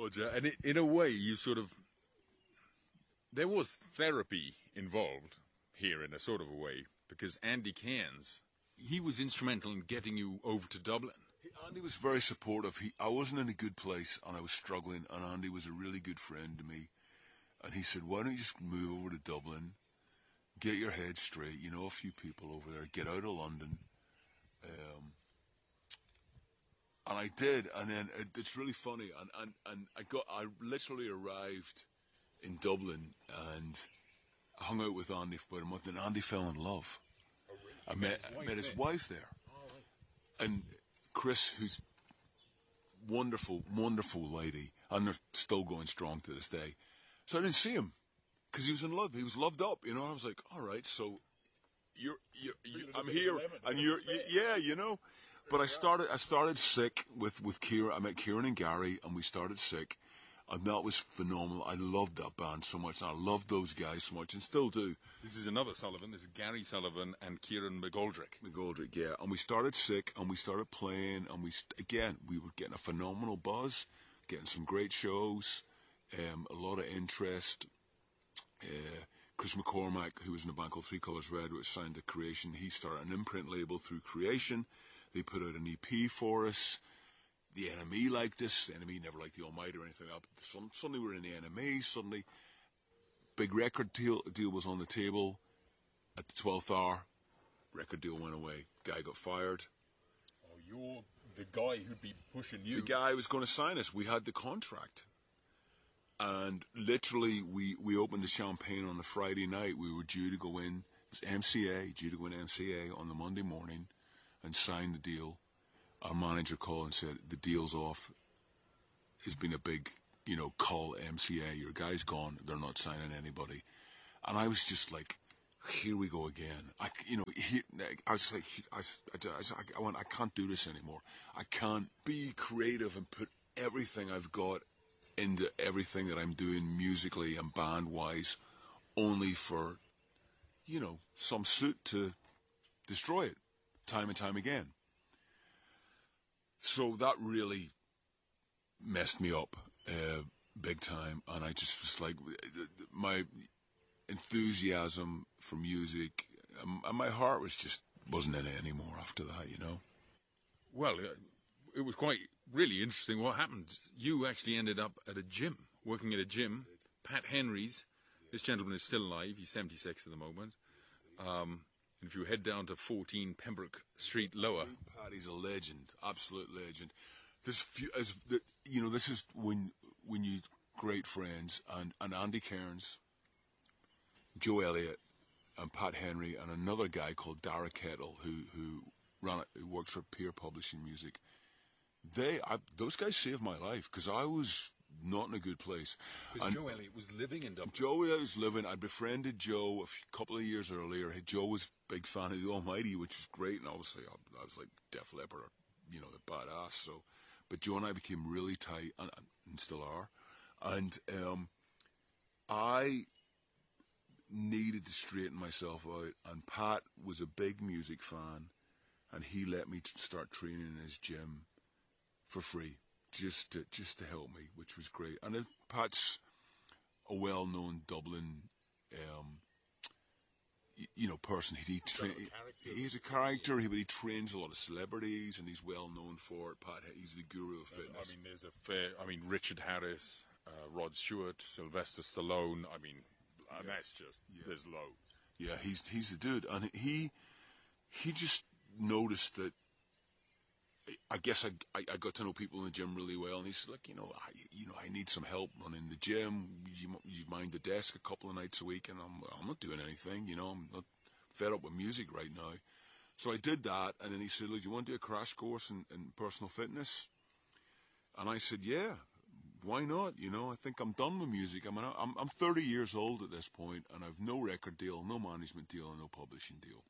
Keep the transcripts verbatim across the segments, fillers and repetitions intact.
Roger. And it, in a way, you sort of... There was therapy involved here in a sort of a way, because Andy Cairns, he was instrumental in getting you over to Dublin. Andy was very supportive. He, I wasn't in a good place and I was struggling, and Andy was a really good friend to me. And he said, why don't you just move over to Dublin, get your head straight, you know a few people over there, get out of London. Um, and I did, and then it, it's really funny, and, and, and I got, I literally arrived in Dublin and I hung out with Andy for about a month, and Andy fell in love. Oh, really? I met, I met his wife there. Oh, right. And Chris, who's wonderful, wonderful lady, and they're still going strong to this day. So I didn't see him because he was in love. He was loved up, you know. I was like, all right, so you're, you're, you, I'm here, and you're, you, yeah, you know. But I started, I started sick with with Kieran. I met Kieran and Gary, and we started sick, and that was phenomenal. I loved that band so much, and I loved those guys so much, and still do. This is another Sullivan. This is Gary Sullivan and Kieran McGoldrick. McGoldrick, yeah. And we started sick, and we started playing, and we again we were getting a phenomenal buzz, getting some great shows. Um, a lot of interest. Uh, Chris McCormack, who was in a band called Three Colours Red, which signed to Creation, he started an imprint label through Creation. They put out an E P for us. The N M E liked us. The N M E never liked the Almighty or anything else. Some, suddenly we were in the N M E. Suddenly, big record deal, deal was on the table. At the twelfth hour, record deal went away. Guy got fired. Oh, you're the guy who'd be pushing you. The guy was going to sign us. We had the contract. And literally, we, we opened the champagne on the Friday night. We were due to go in. It was M C A, due to go in M C A on the Monday morning and sign the deal. Our manager called and said, the deal's off. It's been a big, you know, call M C A. Your guy's gone. They're not signing anybody. And I was just like, here we go again. I, you know, he, I was like, I, I, I, went, I can't do this anymore. I can't be creative and put everything I've got into everything that I'm doing musically and band-wise only for, you know, some suit to destroy it time and time again. So that really messed me up uh, big time, and I just was like, my enthusiasm for music um, and my heart was just wasn't in it anymore after that, you know. Well, uh, it was quite really interesting what happened. You actually ended up at a gym, working at a gym, Pat Henry's. This gentleman is still alive. He's seventy-six at the moment. Um, and if you head down to fourteen Pembroke Street Lower, Paddy's a legend, absolute legend. This, few, as the, you know, this is when when you great friends and, and Andy Cairns, Joe Elliott, and Pat Henry, and another guy called Dara Kettle who who ran it, who works for Peer Publishing Music. They, I, those guys saved my life because I was not in a good place. Because Joe Elliott was living in Dublin. Joe Elliott was living. I befriended Joe a few, couple of years earlier. Joe was a big fan of the Almighty, which is great, and obviously I, I was like Def Leppard, you know, the badass. So, but Joe and I became really tight, and, and still are. And um, I needed to straighten myself out, and Pat was a big music fan, and he let me start training in his gym for free, just to, just to help me, which was great. And if Pat's a well-known Dublin, um, y- you know, person. He, he tra- he's a character, he, but he trains a lot of celebrities, and he's well-known for it. Pat, he's the guru of fitness. I mean, there's a fair, I mean, Richard Harris, uh, Rod Stewart, Sylvester Stallone, I mean, and yeah. that's just, yeah. there's loads. Yeah, he's he's a dude, and he he just noticed that. I guess I, I I got to know people in the gym really well, and he's like, you know, I you know I need some help running the gym. You you mind the desk a couple of nights a week, and I'm I'm not doing anything, you know. I'm not fed up with music right now, so I did that. And then he said, "Look, do you want to do a crash course in, in personal fitness?" And I said, "Yeah, why not? You know, I think I'm done with music. I mean, I'm I'm thirty years old at this point, and I've no record deal, no management deal, and no publishing deal,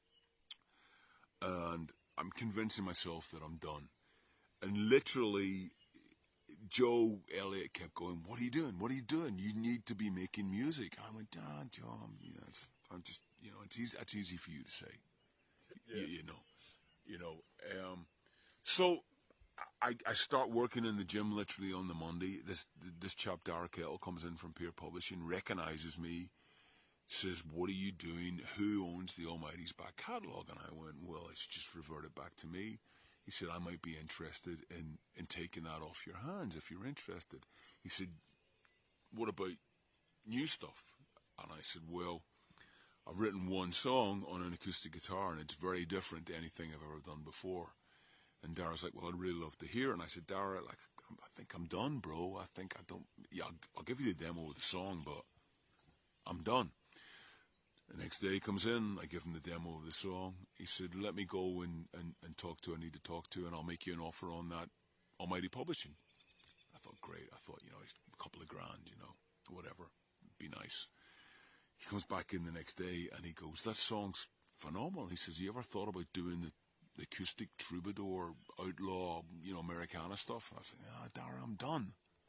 and I'm convincing myself that I'm done." And literally, Joe Elliott kept going, "What are you doing? What are you doing? You need to be making music." I went, "Ah, Joe, you know, it's, I'm just, you know, it's easy, that's easy for you to say, yeah. you, you know, you know." Um, so I, I start working in the gym literally on the Monday. This this chap, Dara Kettle, comes in from Peer Publishing, recognises me, says, "What are you doing? Who owns the Almighty's back catalogue?" And I went, "Well, it's just reverted back to me." He said, "I might be interested in, in taking that off your hands if you're interested." He said, "What about new stuff?" And I said, "Well, I've written one song on an acoustic guitar, and it's very different to anything I've ever done before." And Dara's like, "Well, I'd really love to hear it." And I said, "Dara, like, I think I'm done, bro. I think I don't, yeah, I'll, I'll give you the demo of the song, but I'm done." The next day he comes in, I give him the demo of the song. He said, "Let me go and, and, and talk to who I need to talk to, and I'll make you an offer on that Almighty Publishing." I thought, great. I thought, you know, a couple of grand, you know, whatever. It'd be nice. He comes back in the next day and he goes, "That song's phenomenal." He says, "You ever thought about doing the, the acoustic troubadour, outlaw, you know, Americana stuff?" And I said, "Ah, Dara, I'm done."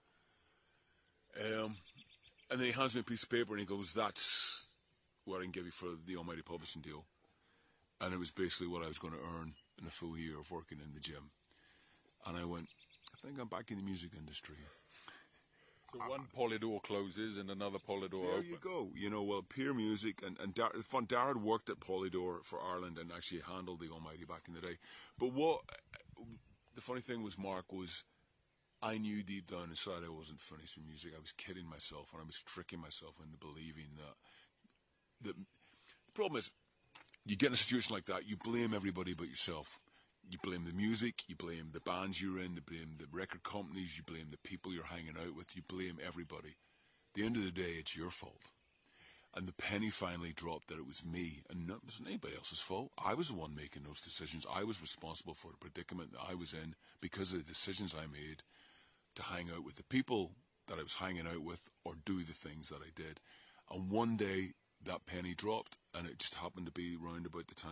Um, and then he hands me a piece of paper and he goes, "That's what I can give you for the Almighty Publishing deal." And it was basically what I was going to earn in a full year of working in the gym. And I went, I think I'm back in the music industry. So one Polydor closes and another Polydor There opens. you go. You know, well, Peer Music and, and Dar- fun, Dara had worked at Polydor for Ireland and actually handled the Almighty back in the day. But what, the funny thing was, Mark, was I knew deep down inside I wasn't finished with music. I was kidding myself and I was tricking myself into believing that The, the problem is, you get in a situation like that, you blame everybody but yourself. You blame the music, you blame the bands you're in, you blame the record companies, you blame the people you're hanging out with, you blame everybody. At the end of the day, it's your fault. And the penny finally dropped that it was me, and it wasn't anybody else's fault. I was the one making those decisions. I was responsible for the predicament that I was in because of the decisions I made to hang out with the people that I was hanging out with or do the things that I did. And one day, that penny dropped, and it just happened to be round about the time